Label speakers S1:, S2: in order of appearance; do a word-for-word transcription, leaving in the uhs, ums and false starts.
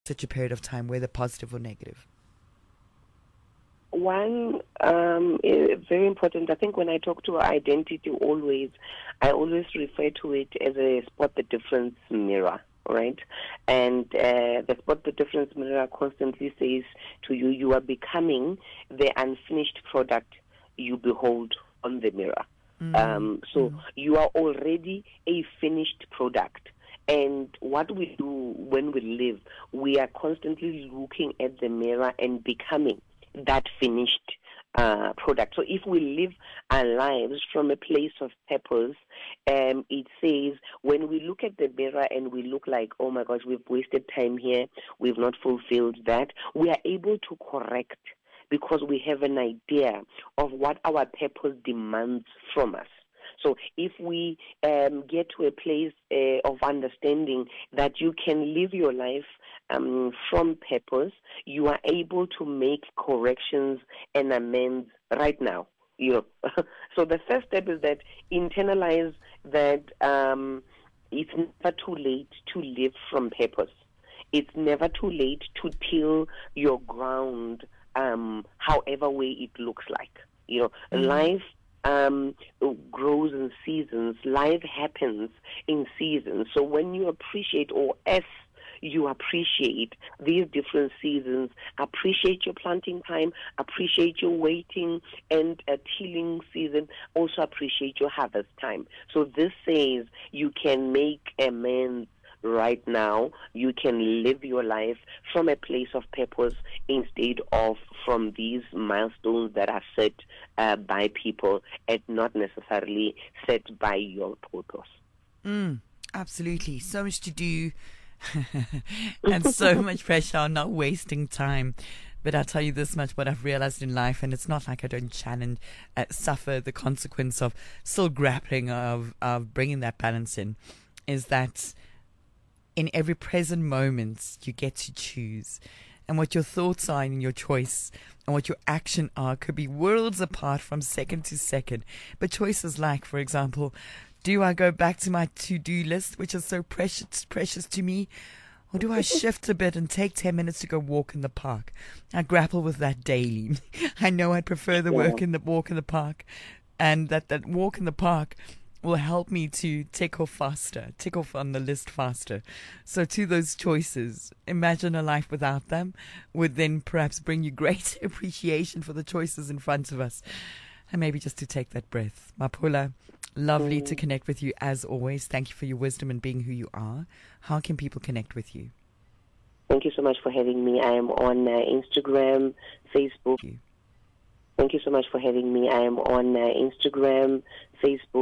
S1: such a period of time, whether positive or negative?
S2: One, um, eh, very important, I think when I talk to identity always, I always refer to it as a spot the difference mirror, right? And uh, the spot the difference mirror constantly says to you, you are becoming the unfinished product you behold on the mirror. Mm. Um, so mm. you are already a finished product. And what we do when we live, we are constantly looking at the mirror and becoming that finished uh, product. So if we live our lives from a place of purpose, um, it says when we look at the mirror and we look like, oh my gosh, we've wasted time here, we've not fulfilled that, we are able to correct because we have an idea of what our purpose demands from us. So if we um, get to a place uh, of understanding that you can live your life um, from purpose, you are able to make corrections and amends right now. You know, so the first step is that internalize that um, it's never too late to live from purpose. It's never too late to till your ground, um, however way it looks like. You know, mm-hmm. life Um, grows in seasons. Life happens in seasons. So when you appreciate, or as you appreciate these different seasons, appreciate your planting time, appreciate your waiting and a tilling season, also appreciate your harvest time. So this says you can make amends right now. You can live your life from a place of purpose instead of from these milestones that are set uh, by people and not necessarily set by your purpose.
S1: Mm, absolutely. So much to do and so much pressure on not wasting time. But I'll tell you this much, what I've realized in life, and it's not like I don't challenge, uh, suffer the consequence of still grappling of, of bringing that balance in, is that in every present moment, you get to choose. And what your thoughts are in your choice and what your action are could be worlds apart from second to second. But choices like, for example, do I go back to my to-do list, which is so precious, precious to me? Or do I shift a bit and take ten minutes to go walk in the park? I grapple with that daily. I know I'd prefer the work in the walk in the park, and that, that walk in the park will help me to tick off faster, tick off on the list faster. So to those choices, imagine a life without them would then perhaps bring you great appreciation for the choices in front of us. And maybe just to take that breath. Maphula, lovely mm. to connect with you as always. Thank you for your wisdom and being who you are. How can people connect with you?
S2: Thank you so much for having me. I am on uh, Instagram, Facebook. Thank you. Thank you so much for having me. I am on uh, Instagram, Facebook.